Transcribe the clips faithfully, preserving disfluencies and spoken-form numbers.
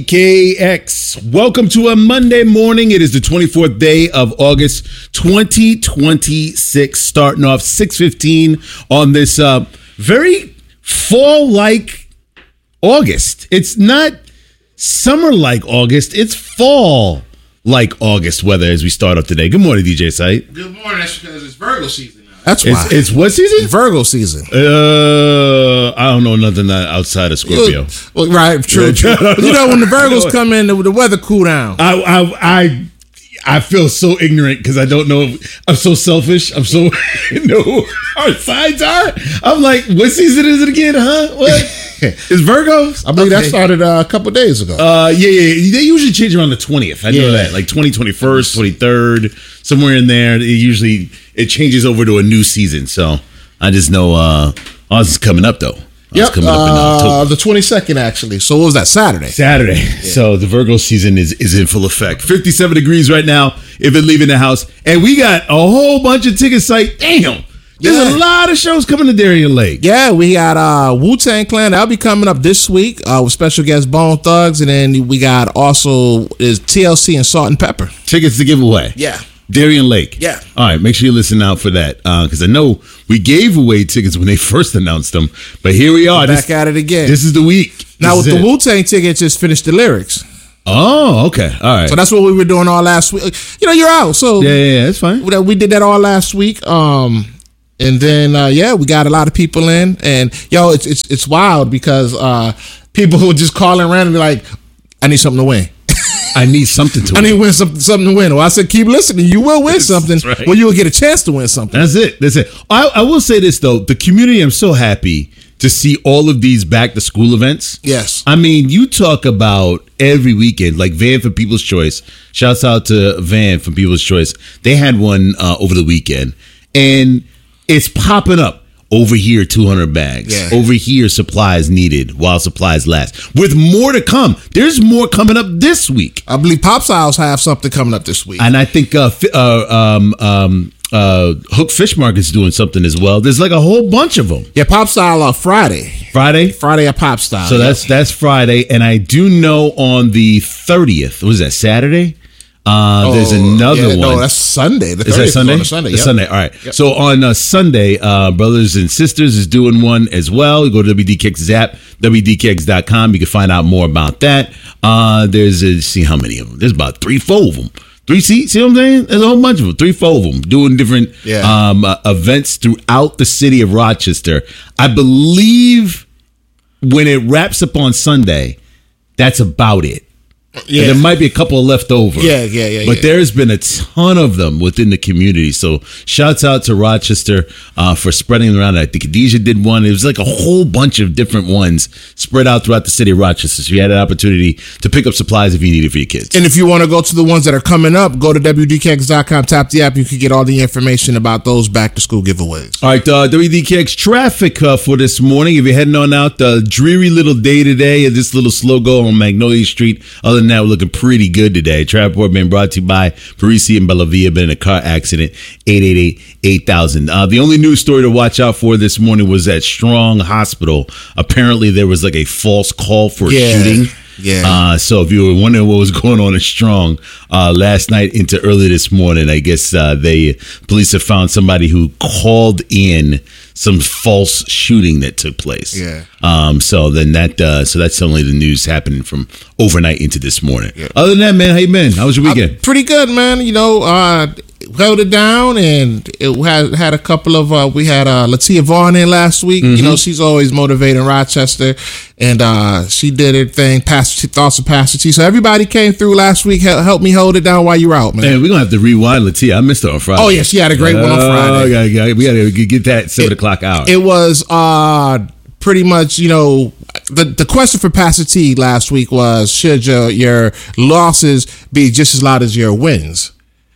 K X. Welcome to a Monday morning. It is the twenty-fourth day of August, twenty twenty-six. Starting off six fifteen on this uh, very fall-like August. It's not summer-like August. It's fall-like August weather as we start up today. Good morning, D J Sight. Good morning. That's because it's Virgo season now. That's why. It's, it's what season? Virgo season. Uh, I don't know nothing outside of Scorpio. Well, right, true, true. You know, when the Virgos come in, the, the weather cool down. I I I, I feel so ignorant because I don't know. I'm so selfish. I'm so you know our signs are. I'm like, what season is it again? Huh? What? It's Virgos. I believe okay. that started uh, a couple days ago. Uh, yeah, yeah. They usually change around the twentieth. I know Yeah. that, like twenty, twenty-first, twenty-third, somewhere in there. It usually it changes over to a new season. So I just know uh, ours is coming up though. Ours Yep, coming up in uh, October. the twenty-second actually. So what was that, Saturday? Saturday. So the Virgo season is, is in full effect. fifty-seven degrees right now if you're leaving the house. And we got a whole bunch of tickets like, damn, there's Yeah. a lot of shows coming to Darien Lake. Yeah, we got uh, Wu-Tang Clan. That'll be coming up this week uh, with special guest Bone Thugs. And then we got also is T L C and Salt and Pepper. Tickets to give away. Yeah. Darien Lake. Yeah. All right, make sure you listen out for that because I know we gave away tickets when they first announced them. But here we are. Back this, at it again. This is the week. now This with is the it. Wu-Tang tickets, just finished the lyrics. Oh, okay. All right. So that's what we were doing all last week. You know, you're out. So yeah, yeah, yeah, that's fine. we we did that all last week. Um, and then uh, yeah, we got a lot of people in, and yo, it's it's it's wild because uh, people who just calling around and be like, "I need something to win. I need something to I need win. to win something something to win." Well, I said, keep listening. You will win something. right. Well, you will get a chance to win something. That's it. That's it. I, I will say this though, the community. I'm so happy to see all of these back to school events. Yes. I mean, you talk about every weekend, like Van for People's Choice. Shouts out to Van for People's Choice. They had one uh, over the weekend, and it's popping up. Over here, two hundred bags. Yeah. Over here, supplies needed while supplies last. With more to come. There's more coming up this week. I believe Pop's House have something coming up this week. And I think uh, fi- uh, um, um, uh, Hook Fish Market's doing something as well. There's like a whole bunch of them. Yeah, Pop Style uh, Friday. Friday? Friday at Pop Style. So that's that's Friday. And I do know on the thirtieth, was that Saturday? Uh, there's another yeah, one. No, that's Sunday. The Is that thirtieth Sunday? on a Sunday. It's Yep. Sunday. All right. Yep. So on uh, Sunday, uh, Brothers and Sisters is doing one as well. You go to W D K X's app, W D K X dot com. You can find out more about that. Uh, there's, a, see how many of them. There's about three, four of them. Three seats, see what I'm saying? There's a whole bunch of them. Three, four of them doing different Yeah. um, uh, events throughout the city of Rochester. I believe when it wraps up on Sunday, that's about it. Yeah. And there might be a couple left over. Yeah, yeah, yeah, But yeah. there's been a ton of them within the community. So shouts out to Rochester uh, for spreading around. I think Khadijah did one. It was like a whole bunch of different ones spread out throughout the city of Rochester. So you had an opportunity to pick up supplies if you need it for your kids. And if you want to go to the ones that are coming up, go to W D K X dot com, tap the app. You can get all the information about those back to school giveaways. All right, uh, W D K X traffic uh, for this morning. If you're heading on out, the dreary little day today at this little slow go on Magnolia Street. Other than that, we're looking pretty good today. Traffic report being brought to you by Parisi and Bellavia. Been in a car accident. eight eight eight, eight thousand. Uh, the only news story to watch out for this morning was at Strong Hospital. Apparently, there was like a false call for a Yeah. shooting. Yeah. Uh, so if you were wondering what was going on at Strong uh, last night into early this morning, I guess uh, they police have found somebody who called in some false shooting that took place. Yeah. Um. So then that. Uh, so that's only the news happening from overnight into this morning. Yeah. Other than that, man, how you been? How was your weekend? Uh, pretty good, man. You know, uh, held it down, and it had had a couple of. Uh, we had uh, Latia Vaughn in last week. Mm-hmm. You know, she's always motivating Rochester, and uh, she did her thing. Pastor T, thoughts of Pastor T. So everybody came through last week. Help, help me hold it down while you're out, man. Man, we're gonna have to rewind Latia. I missed her on Friday. Oh yeah, she had a great one on Friday. Oh, yeah, yeah, we gotta get that seven It- o'clock hour. It was uh pretty much, you know, the the question for Pastor T last week was, should your your losses be just as loud as your wins?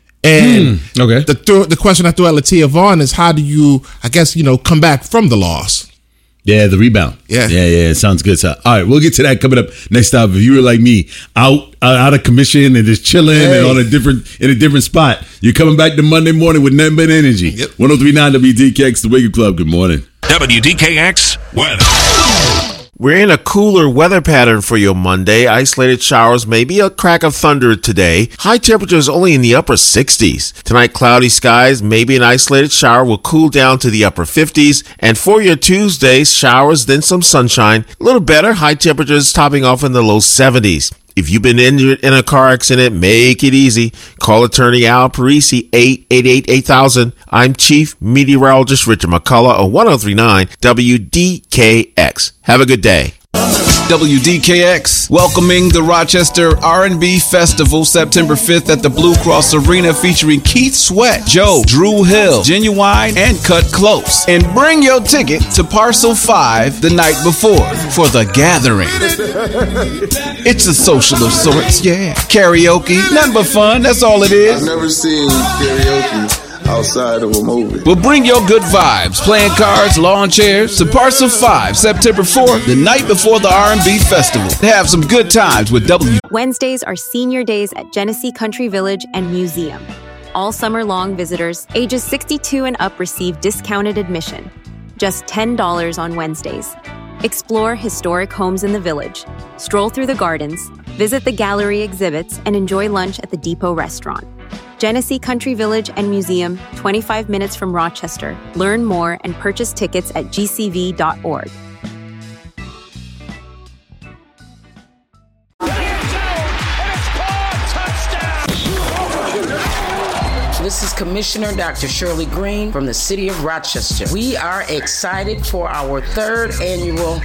And Hmm, okay. the th- the question I threw at Latia Vaughn is, how do you, I guess, you know, come back from the loss? Yeah, the rebound. Yeah. yeah, yeah. It sounds good. So, all right, we'll get to that coming up next time. If you were like me, out uh, out of commission and just chilling Hey. and on a different in a different spot, you're coming back to Monday morning with nothing but energy. Yep. one oh three point nine W D K X, the Wake Up Club. Good morning. W D K X weather. We're in a cooler weather pattern for your Monday. Isolated showers, maybe a crack of thunder today. High temperatures only in the upper sixties. Tonight, cloudy skies, maybe an isolated shower will cool down to the upper fifties. And for your Tuesday, showers, then some sunshine. A little better, high temperatures topping off in the low seventies. If you've been injured in a car accident, make it easy. Call attorney Al Parisi, eight eight eight, eight thousand. I'm Chief Meteorologist Richard McCullough on one oh three point nine W D K X. Have a good day. W D K X, welcoming the Rochester R and B Festival September fifth at the Blue Cross Arena, featuring Keith Sweat, Joe, Drew Hill, Genuine, and Cut Close. And bring your ticket to Parcel five the night before for The Gathering. It's a social of sorts, yeah. Karaoke, nothing but fun, that's all it is. I've never seen karaoke outside of a movie. Well, bring your good vibes, playing cards, lawn chairs to Parcel five, September fourth, the night before the R and B Festival. Have some good times with W. Wednesdays are senior days at Genesee Country Village and Museum. All summer long, visitors ages sixty-two and up receive discounted admission. Just ten dollars on Wednesdays. Explore historic homes in the village, stroll through the gardens, visit the gallery exhibits, and enjoy lunch at the Depot Restaurant. Genesee Country Village and Museum, twenty-five minutes from Rochester. Learn more and purchase tickets at g c v dot org. This is Commissioner Doctor Shirley Green from the City of Rochester. We are excited for our third annual